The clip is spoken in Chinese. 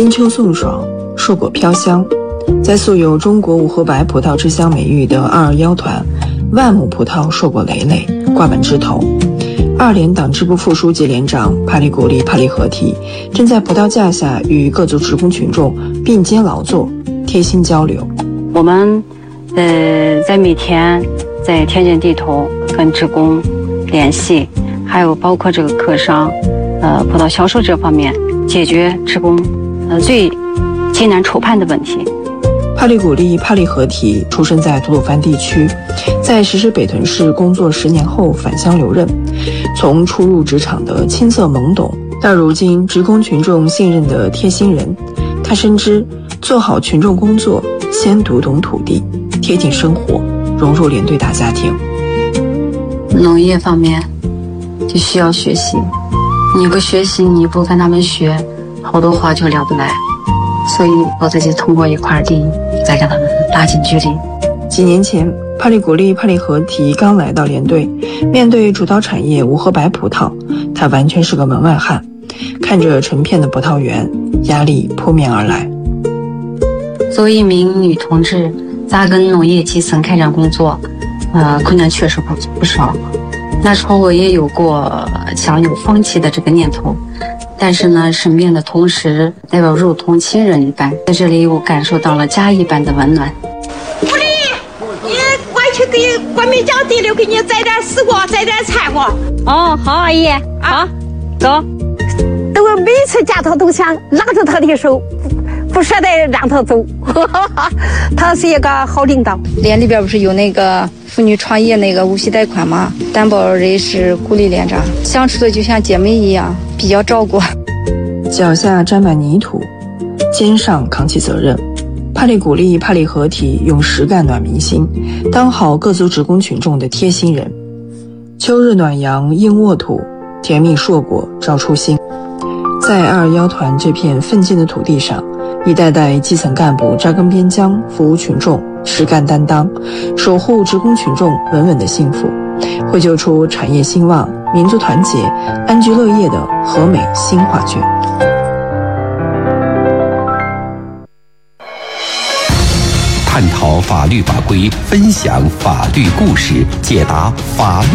金秋送爽，硕果飘香。在素有中国五河白葡萄之乡美誉的221团，万亩葡萄硕果累累，挂满枝头。2连党支部副书记连长帕里古丽帕里合体正在葡萄架下与各族职工群众并肩劳作，贴心交流。 我们在每天在田间地头跟职工联系，还有包括这个客商葡萄销售这方面，解决职工最艰难愁盼的问题。 帕里古丽帕里合体出生在吐鲁番地区，在实施北屯市工作10年后返乡留任。从初入职场的青涩懵懂，到如今职工群众信任的贴心人，他深知做好群众工作，先读懂土地，贴近生活，融入连队大家庭。 农业方面就需要学习，你不学习，你不跟他们学，好多话就聊不来。所以我自己通过一块地再跟他们拉近距离。 几年前，帕里古丽帕里合体刚来到连队，面对主导产业无河白葡萄，他完全是个门外汉。看着成片的葡萄园，压力扑面而来。 作为一名女同志，扎根农业基层开展工作，困难确实不少。那时候我也有过想有放弃的这个念头，但是呢，生病的同时代表如同亲人一般，在这里我感受到了家一般的温暖。 狐狸，你回去给关梅江地里给你摘点丝瓜，摘点菜瓜。 哦，好，阿姨，好，走。 我每次见他都想拉着他的手，不舍得让他走。他是一个好领导。 连里边不是有那个妇女创业那个无息贷款吗？担保人是古丽连长，相处的就像姐妹一样，比较照顾。 脚下沾满泥土，肩上扛起责任。帕里古丽帕里合体用实干暖民心，当好各族职工群众的贴心人。秋日暖阳映沃土，甜蜜硕果照初心。在221团这片奋进的土地上，一代代基层干部扎根边疆，服务群众，实干担当，守护职工群众稳稳的幸福，绘就出产业兴旺、民族团结、安居乐业的和美新画卷。 探讨法律法规，分享法律故事，解答法律